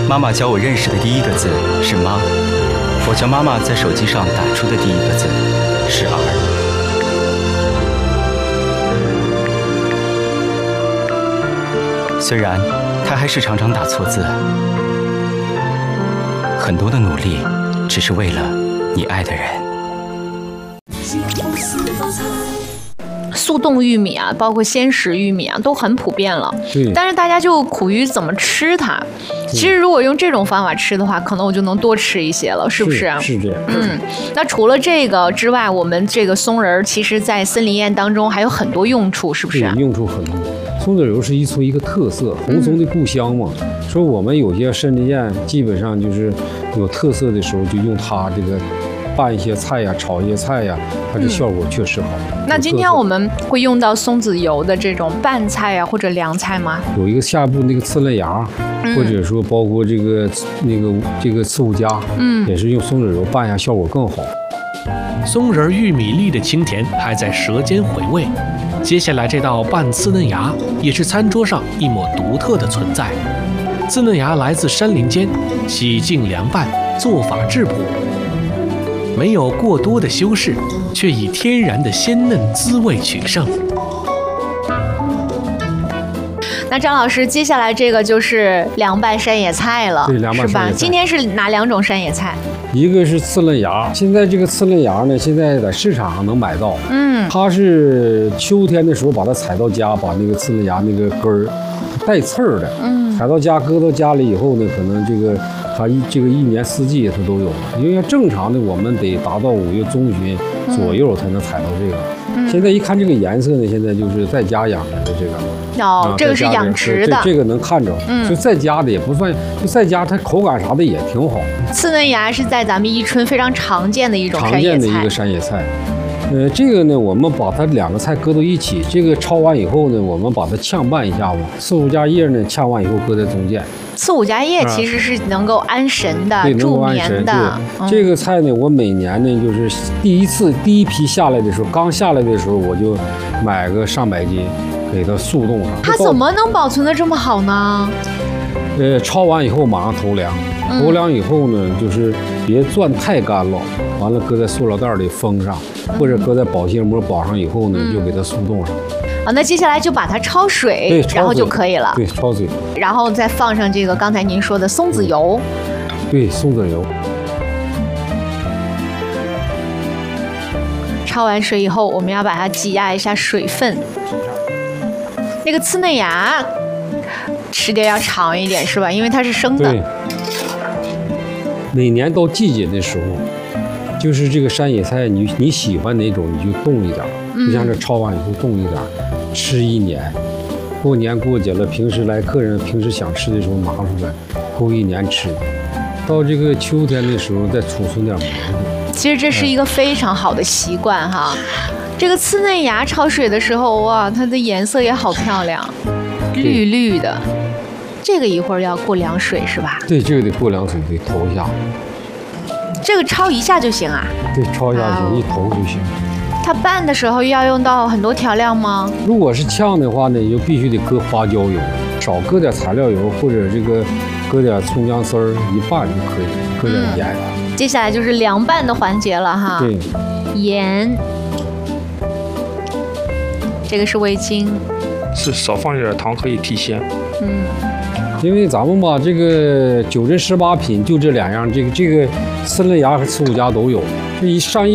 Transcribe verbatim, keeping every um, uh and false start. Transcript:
妈妈教我认识的第一个字是妈，我教妈妈在手机上打出的第一个字是儿。虽然她还是常常打错字，很多的努力只是为了你爱的人。 速冻玉米啊，包括鲜食玉米啊，都很普遍了。 对。 但是大家就苦于怎么吃它。其实如果用这种方法吃的话，可能我就能多吃一些了，是不是？ 是, 是这样。 嗯。那除了这个之外，我们这个松仁其实在森林宴当中还有很多用处，是不是？ 用处很多。松子油是一村一个特色，红松的故乡嘛。嗯、说我们有些森林宴基本上就是有特色的时候，就用它这个。拌一些菜呀，炒一些菜呀，它的效果确实好。 嗯、那今天我们会用到松子油的这种拌菜呀，或者凉菜吗？ 有一个下部那个刺嫩芽，嗯、或者说包括这个那个这个刺五加，嗯，也是用松子油拌一下，效果更好。 松仁玉米粒的清甜还在舌尖回味。接下来这道拌刺嫩芽也是餐桌上一抹独特的存在。刺嫩芽来自山林间，洗净凉拌，做法质朴。没有过多的修饰，却以天然的鲜嫩滋味取胜。 那张老师，接下来这个就是凉拌山野菜了， 对，凉拌山野菜是吧？今天是哪两种山野菜？ 一个是刺嫩芽，现在这个刺嫩芽呢，现在在市场上能买到。嗯，它是秋天的时候把它采到家，把那个刺嫩芽那个根儿带刺儿的，嗯，采到家搁到家里以后呢，可能这个。它一这个一年四季它都有，因为正常的我们得达到五月中旬左右才能采到这个。嗯、现在一看这个颜色呢，现在就是在家养殖的这个。 哦，啊、这个是养殖的， 这, 这个能看着。嗯，就在家的也不算，就在家它口感啥的也挺好。 刺嫩芽是在咱们宜春非常常见的一种山野菜。 常见的一个山野菜。呃，这个呢，我们把它两个菜搁到一起，这个焯完以后呢，我们把它炝拌一下子，刺五加叶呢炝完以后搁在中间。 刺五加叶其实是能够安神的、 啊、 助眠的。 嗯、这个菜呢，我每年呢就是第一次第一批下来的时候，刚下来的时候我就买个上百斤，给它速冻上。 它怎么能保存的这么好呢？ 呃，焯完以后马上投凉，投凉以后呢，就是别攥太干了，完了搁在塑料袋里封上，或者搁在保鲜膜包上以后呢，就给它速冻上。 啊，那接下来就把它焯水，然后就可以了。 对，焯水， 然后再放上这个刚才您说的松子油。 对，松子油。 焯完水以后，我们要把它挤压一下水分。那个刺嫩芽时间要长一点，是吧？因为它是生的。 对。每年到季节的时候，就是这个山野菜，你你喜欢哪种你就冻一点，就、嗯、像这焯完以后冻一点。吃一年，过年过节了，平时来客人，平时想吃的时候拿出来，够一年吃。到这个秋天的时候再储存点蘑菇。 其实这是一个非常好的习惯哈。这个刺嫩芽焯水的时候，哇，它的颜色也好漂亮，绿绿的。这个一会儿要过凉水是吧？ 对，这个得过凉水，得投一下。 这个焯一下就行啊？ 对，焯一下行，一投就行。 它拌的时候要用到很多调料吗？ 如果是炝的话呢，你就必须得搁花椒油，少搁点材料油，或者这个搁点葱姜丝儿一拌就可以，搁点盐。 嗯、接下来就是凉拌的环节了哈。 对， 盐，这个是味精， 是少放一点糖可以提鲜。 嗯， 因为咱们吧，这个九珍十八品就这两样，这个这个刺嫩芽和刺五加都有，这一上一。